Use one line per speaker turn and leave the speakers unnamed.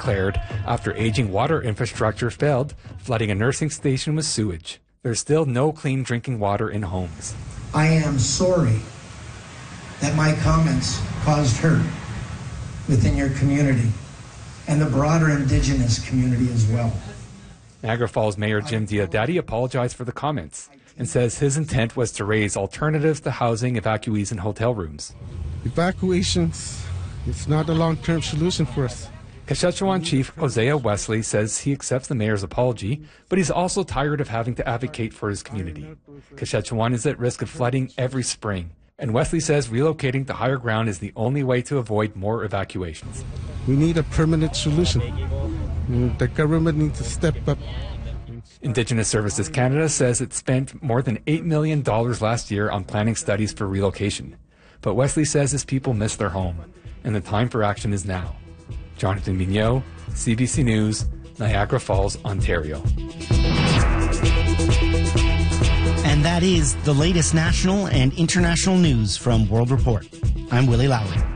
declared after aging water infrastructure failed, flooding a nursing station with sewage. There's still no clean drinking water in homes.
I am sorry that my comments caused hurt within your community and the broader Indigenous community as well.
Niagara Falls Mayor Jim Diodati apologized for the comments and says his intent was to raise alternatives to housing evacuees in hotel rooms.
Evacuations, it's not a long-term solution for us.
Kashechewan Chief Hosea Wesley says he accepts the mayor's apology, but he's also tired of having to advocate for his community. Kashechewan is at risk of flooding every spring, and Wesley says relocating to higher ground is the only way to avoid more evacuations.
We need a permanent solution. The government needs to step up.
Indigenous Services Canada says it spent more than $8 million last year on planning studies for relocation. But Wesley says his people miss their home, and the time for action is now. Jonathan Mignot, CBC News, Niagara Falls, Ontario.
And that is the latest national and international news from World Report. I'm Willie Lowry.